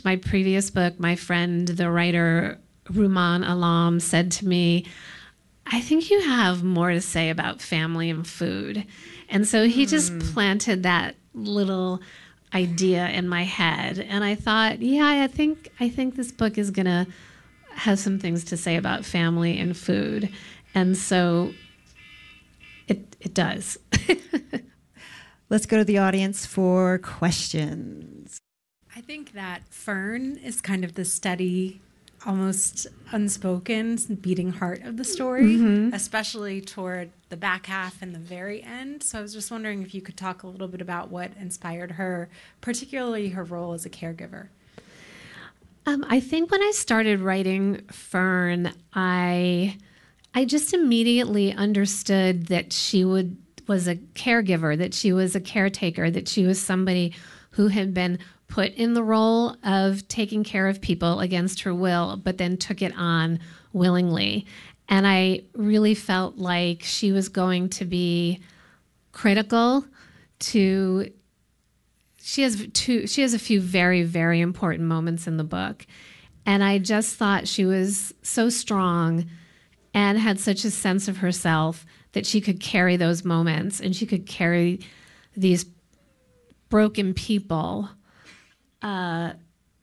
my previous book, my friend, the writer Rumaan Alam, said to me, I think you have more to say about family and food. And so he just planted that little idea in my head. And I thought, yeah, I think this book is going to have some things to say about family and food. And so it does. Let's go to the audience for questions. I think that Fern is kind of the steady, almost unspoken, beating heart of the story, especially toward the back half and the very end. So I was just wondering if you could talk a little bit about what inspired her, particularly her role as a caregiver. I think when I started writing Fern, I just immediately understood that she was a caregiver, that she was a caretaker, that she was somebody who had been put in the role of taking care of people against her will, but then took it on willingly. And I really felt like she was going to be critical to... She has a few very, very important moments in the book. And I just thought she was so strong and had such a sense of herself that she could carry those moments and she could carry these broken people kind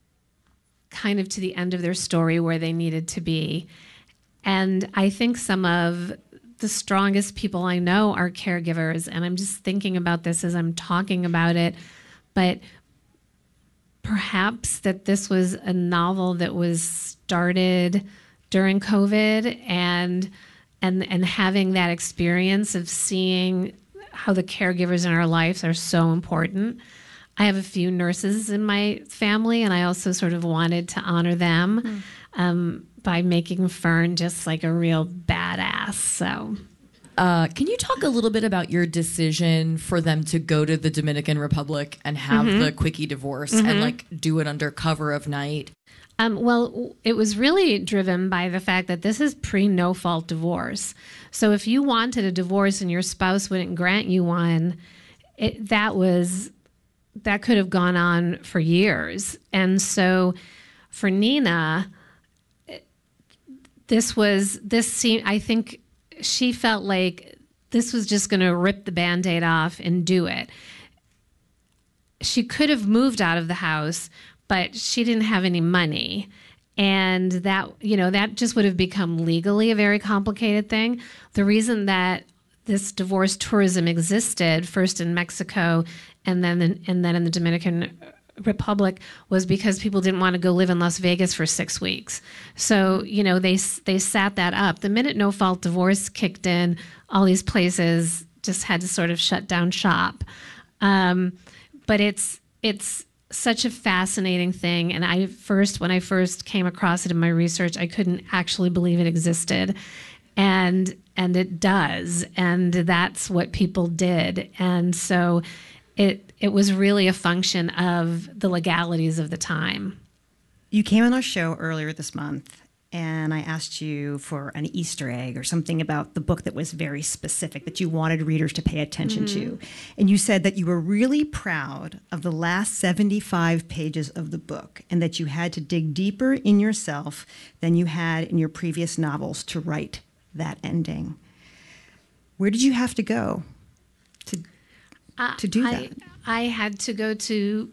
of to the end of their story where they needed to be. And I think some of the strongest people I know are caregivers, and I'm just thinking about this as I'm talking about it, but perhaps that this was a novel that was started during COVID and having that experience of seeing how the caregivers in our lives are so important. I have a few nurses in my family, and I also sort of wanted to honor them by making Fern just like a real badass. So, can you talk a little bit about your decision for them to go to the Dominican Republic and have the quickie divorce and like do it under cover of night? Well, it was really driven by the fact that this is pre-no-fault divorce. So if you wanted a divorce and your spouse wouldn't grant you one, that could have gone on for years. And so for Nina, I think she felt like this was just going to rip the Band-Aid off and do it. She could have moved out of the house, but she didn't have any money. And that just would have become legally a very complicated thing. The reason that this divorce tourism existed, first in Mexico and then in the Dominican Republic, was because people didn't want to go live in Las Vegas for 6 weeks. So, they sat that up. The minute no-fault divorce kicked in, all these places just had to sort of shut down shop. But it's such a fascinating thing. And when I first came across it in my research, I couldn't actually believe it existed. And it does. And that's what people did. And so it was really a function of the legalities of the time. You came on our show earlier this month, and I asked you for an Easter egg or something about the book that was very specific, that you wanted readers to pay attention to. And you said that you were really proud of the last 75 pages of the book and that you had to dig deeper in yourself than you had in your previous novels to write that ending. Where did you have to go to do that? I had to go to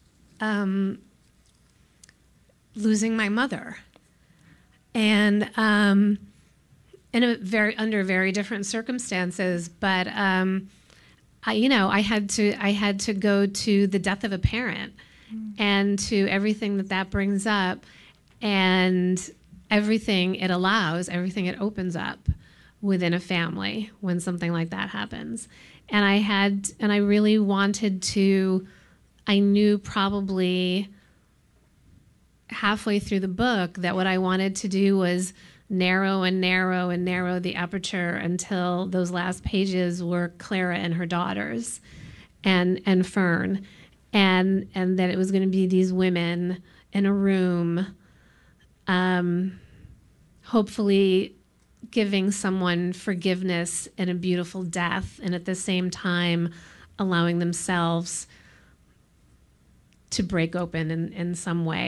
losing my mother. And under very different circumstances, but I had to go to the death of a parent and to everything that brings up, and everything it allows, everything it opens up within a family when something like that happens. And I really wanted to. I knew probably halfway through the book that what I wanted to do was narrow and narrow and narrow the aperture until those last pages were Clara and her daughters and Fern, and that it was going to be these women in a room, hopefully giving someone forgiveness and a beautiful death, and at the same time allowing themselves to break open in some way.